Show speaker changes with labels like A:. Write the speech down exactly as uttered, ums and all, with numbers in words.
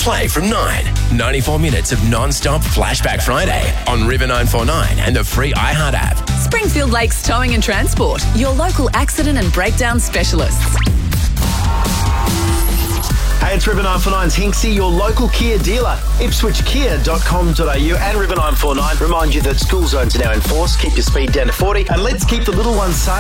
A: play from nine. ninety-four minutes of non-stop Flashback Friday on River nine four nine and the free iHeart app.
B: Springfield Lakes Towing and Transport, your local accident and breakdown specialists.
C: Hey, it's River nine four nine's Hinksy, your local Kia dealer. ipswich kia dot com dot a u and River nine four nine remind you that school zones are now in force. Keep your speed down to forty and let's keep the little ones safe.